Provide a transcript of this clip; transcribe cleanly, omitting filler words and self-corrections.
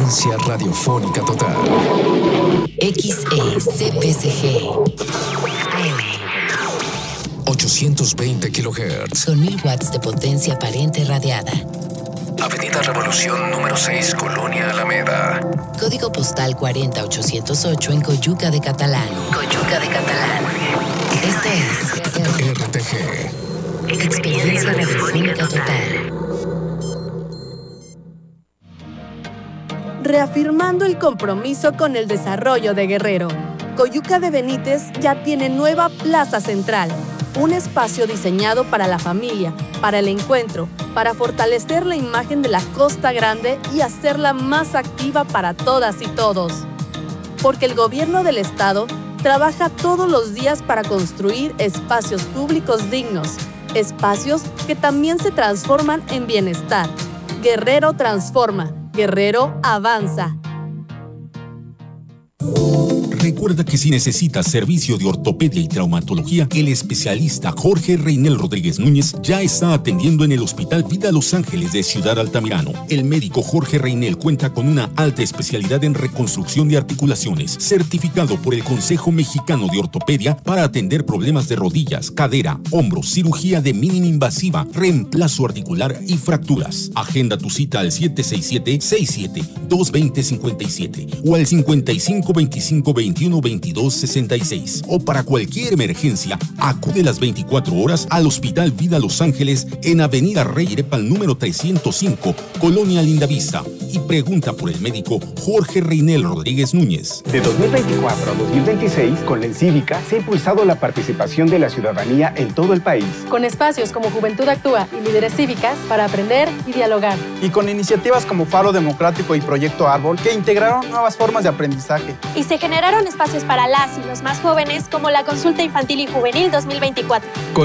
Frecuencia radiofónica total. XECPCG AM 820 kHz. con 1000 watts de potencia aparente radiada. Avenida Revolución número 6, Colonia Alameda. Código postal 40808 en Coyuca de Catalán. Coyuca de Catalán. Esto es RTG. Experiencia Radiofónica Total. Reafirmando el compromiso con el desarrollo de Guerrero, Coyuca de Benítez ya tiene nueva Plaza Central, un espacio diseñado para la familia, para el encuentro, para fortalecer la imagen de la Costa Grande y hacerla más activa para todas y todos. Porque el gobierno del estado trabaja todos los días para construir espacios públicos dignos, espacios que también se transforman en bienestar. Guerrero transforma, Guerrero avanza. Recuerda que si necesitas servicio de ortopedia y traumatología, el especialista Jorge Reinel Rodríguez Núñez ya está atendiendo en el Hospital Vida Los Ángeles de Ciudad Altamirano. El médico Jorge Reinel cuenta con una alta especialidad en reconstrucción de articulaciones, certificado por el Consejo Mexicano de Ortopedia para atender problemas de rodillas, cadera, hombros, cirugía de mínima invasiva, reemplazo articular y fracturas. Agenda tu cita al 767-67-220-57 o al 5525-21-22-66 o para cualquier emergencia, acude las 24 horas al Hospital Vida Los Ángeles en Avenida Rey Irepal número 305, Colonia Lindavista, y pregunta por el médico Jorge Reinel Rodríguez Núñez. De 2024 a 2026, con la Encívica se ha impulsado la participación de la ciudadanía en todo el país. Con espacios como Juventud Actúa y Líderes Cívicas para aprender y dialogar. Y con iniciativas como Faro Democrático y Proyecto Árbol que integraron nuevas formas de aprendizaje. Y se generaron espacios para las y los más jóvenes como la Consulta Infantil y Juvenil 2024.